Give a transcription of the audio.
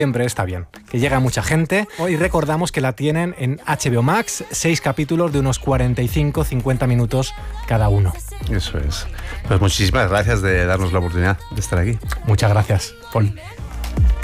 siempre está bien, que llega mucha gente. Hoy recordamos que la tienen en HBO Max, 6 capítulos de unos 45-50 minutos cada uno. Eso es. Pues muchísimas gracias de darnos la oportunidad de estar aquí. Muchas gracias, Paul.